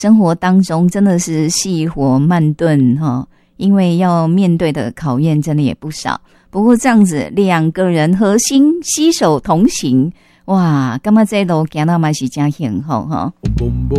生活当中真的是细活慢炖哈，因为要面对的考验真的也不少。不过这样子两个人合心携手同行，哇，感觉这路行到嘛是真幸福哈。